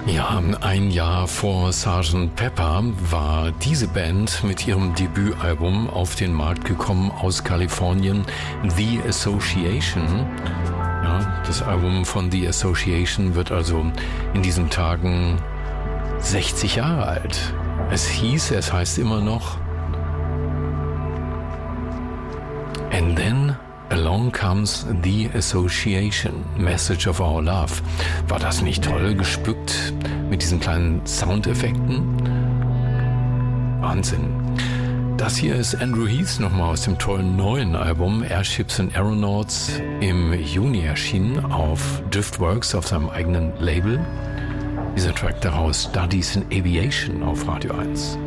Ja, ein Jahr vor Sgt. Pepper war diese Band mit ihrem Debütalbum auf den Markt gekommen aus Kalifornien, The Association. Ja, das Album von The Association wird also in diesen Tagen 60 Jahre alt. Es heißt immer noch And Then Along Comes The Association, Message of Our Love. War das nicht toll gespückt mit diesen kleinen Soundeffekten? Wahnsinn. Das hier ist Andrew Heath nochmal aus dem tollen neuen Album Airships and Aeronauts, im Juni erschienen auf Driftworks, auf seinem eigenen Label. Dieser Track daraus, Studies in Aviation auf Radio 1.